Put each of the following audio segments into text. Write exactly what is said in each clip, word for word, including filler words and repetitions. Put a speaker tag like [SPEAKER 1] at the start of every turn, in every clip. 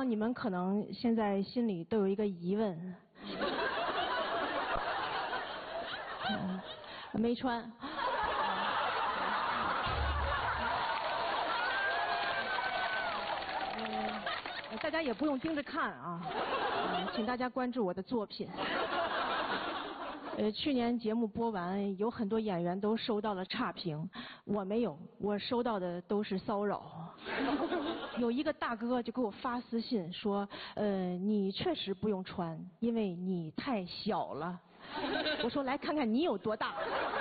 [SPEAKER 1] 想你们可能现在心里都有一个疑问，嗯、没穿。嗯，大家也不用盯着看啊，嗯、请大家关注我的作品。呃，去年节目播完，有很多演员都收到了差评，我没有，我收到的都是骚扰。有一个大哥就给我发私信说，呃，你确实不用穿，因为你太小了。我说来看看你有多大。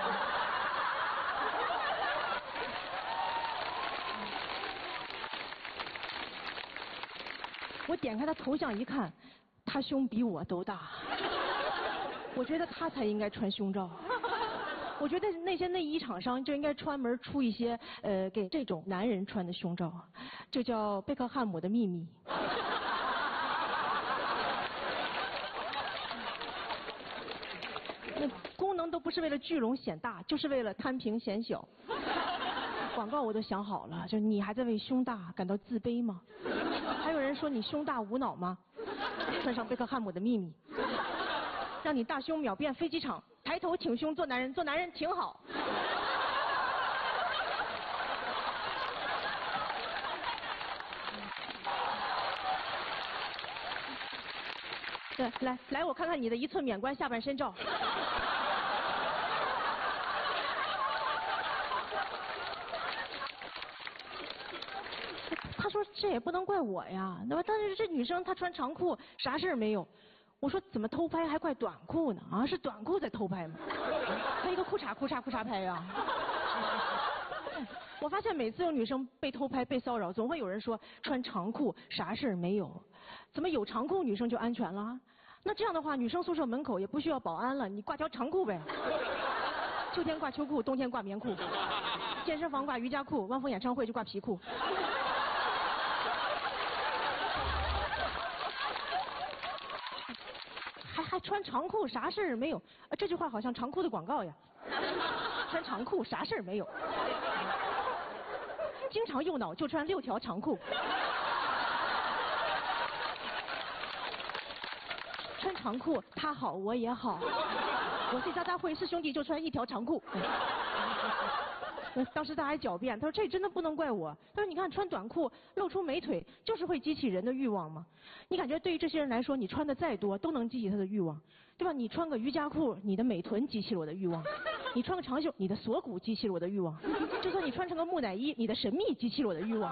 [SPEAKER 1] 我点开他头像一看，他胸比我都大。我觉得他才应该穿胸罩。我觉得那些内衣厂商就应该专门出一些呃给这种男人穿的胸罩，就叫贝克汉姆的秘密。那功能都不是为了聚拢显大，就是为了摊平显小。广告我都想好了，就你还在为胸大感到自卑吗？还有人说你胸大无脑吗？穿上贝克汉姆的秘密。让你大胸秒变飞机场，抬头挺胸做男人，做男人挺好。对，来来，我看看你的一寸免冠下半身照。他说这也不能怪我呀，对吧？但是这女生她穿长裤啥事儿没有。我说怎么偷拍还怪短裤呢？啊，是短裤在偷拍吗？他一个裤衩裤衩裤衩拍呀。我发现每次有女生被偷拍被骚扰，总会有人说穿长裤啥事儿没有，怎么有长裤女生就安全了？那这样的话，女生宿舍门口也不需要保安了，你挂条长裤呗。秋天挂秋裤，冬天挂棉裤，健身房挂瑜伽裤，汪峰演唱会就挂皮裤。还还穿长裤啥事儿没有？啊，这句话好像长裤的广告呀。穿长裤啥事儿没有？经常右脑就穿六条长裤。穿长裤他好我也好，我是家家会是兄弟就穿一条长裤。当时他还狡辩，他说这真的不能怪我。他说你看穿短裤露出美腿，就是会激起人的欲望吗？你感觉对于这些人来说，你穿的再多都能激起他的欲望，对吧？你穿个瑜伽裤，你的美臀激起了我的欲望；你穿个长袖，你的锁骨激起了我的欲望；就算你穿成个木乃伊，你的神秘激起了我的欲望。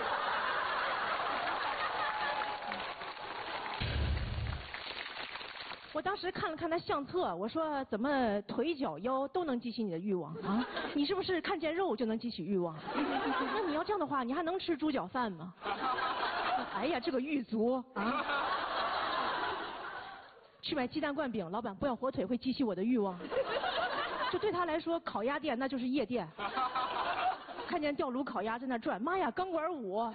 [SPEAKER 1] 我当时看了看他相册，我说怎么腿脚腰都能激起你的欲望啊？你是不是看见肉就能激起欲望？那你要这样的话，你还能吃猪脚饭吗？哎呀，这个狱卒啊！去买鸡蛋灌饼，老板不要火腿会激起我的欲望。就对他来说，烤鸭店那就是夜店。看见吊炉烤鸭在那转，妈呀，钢管舞！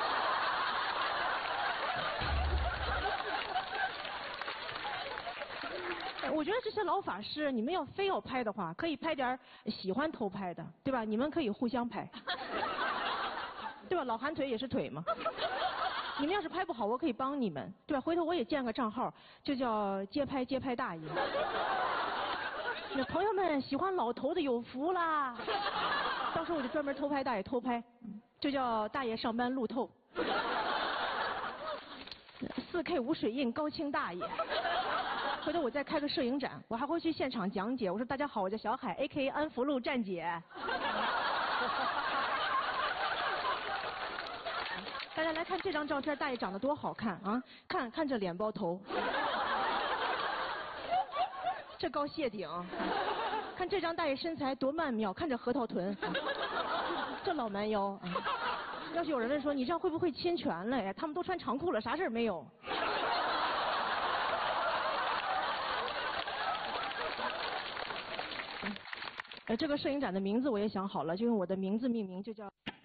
[SPEAKER 1] 我觉得这些老法师，你们要非要拍的话，可以拍点喜欢偷拍的，对吧？你们可以互相拍，对吧？老韩腿也是腿嘛。你们要是拍不好，我可以帮你们，对吧？回头我也建个账号，就叫街拍街拍大爷。那朋友们喜欢老头的有福啦！到时候我就专门偷拍大爷偷拍，就叫大爷上班路透。四 K 无水印高清大爷。回头我再开个摄影展，我还会去现场讲解。我说大家好，我叫小海 A K A 安福路站姐。大家来看这张照片，大爷长得多好看啊！看看这脸包头，这高谢顶，看这张大爷身材多曼妙，看这核桃臀，这老蛮腰。要是有人问说你这样会不会侵权了呀？他们都穿长裤了，啥事儿没有。呃，这个摄影展的名字我也想好了，就用我的名字命名，就叫。